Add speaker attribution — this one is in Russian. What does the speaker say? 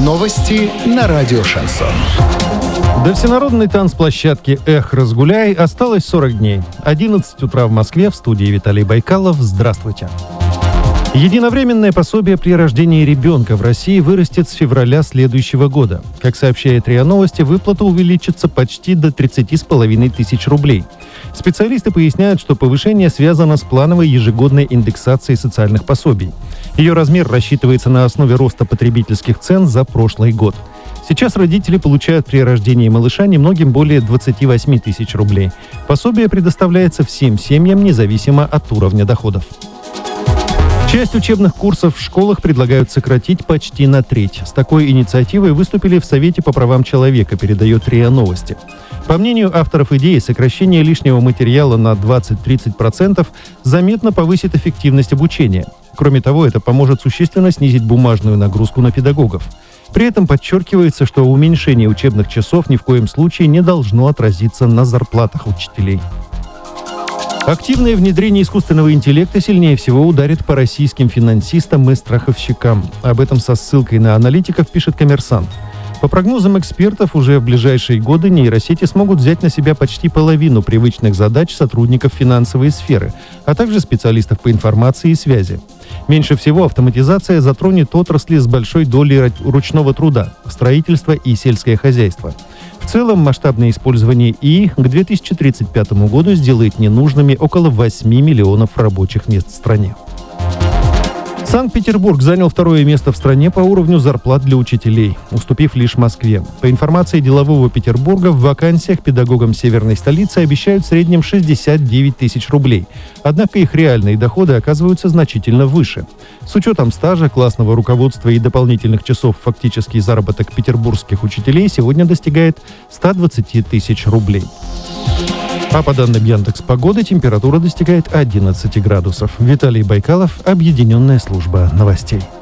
Speaker 1: Новости на радио «Шансон».
Speaker 2: До всенародной танцплощадки «Эх, разгуляй» осталось 40 дней. 11 утра в Москве, в студии Виталий Байкалов. Здравствуйте. Единовременное пособие при рождении ребенка в России вырастет с февраля следующего года. Как сообщает РИА Новости, выплата увеличится почти до 30,5 тысяч рублей. Специалисты поясняют, что повышение связано с плановой ежегодной индексацией социальных пособий. Ее размер рассчитывается на основе роста потребительских цен за прошлый год. Сейчас родители получают при рождении малыша немногим более 28 тысяч рублей. Пособие предоставляется всем семьям, независимо от уровня доходов. Часть учебных курсов в школах предлагают сократить почти на треть. С такой инициативой выступили в Совете по правам человека, передает РИА Новости. По мнению авторов идеи, сокращение лишнего материала на 20-30% заметно повысит эффективность обучения. Кроме того, это поможет существенно снизить бумажную нагрузку на педагогов. При этом подчеркивается, что уменьшение учебных часов ни в коем случае не должно отразиться на зарплатах учителей. Активное внедрение искусственного интеллекта сильнее всего ударит по российским финансистам и страховщикам. Об этом со ссылкой на аналитиков пишет «Коммерсант». По прогнозам экспертов, уже в ближайшие годы нейросети смогут взять на себя почти половину привычных задач сотрудников финансовой сферы, а также специалистов по информации и связи. Меньше всего автоматизация затронет отрасли с большой долей ручного труда – строительство и сельское хозяйство. В целом, масштабное использование ИИ к 2035 году сделает ненужными около 8 миллионов рабочих мест в стране. Санкт-Петербург занял второе место в стране по уровню зарплат для учителей, уступив лишь Москве. По информации делового Петербурга, в вакансиях педагогам северной столицы обещают в среднем 69 тысяч рублей. Однако их реальные доходы оказываются значительно выше. С учетом стажа, классного руководства и дополнительных часов фактический заработок петербургских учителей сегодня достигает 120 тысяч рублей. А по данным Яндекс.Погоды, температура достигает 11 градусов. Виталий Байкалов, Объединенная служба новостей.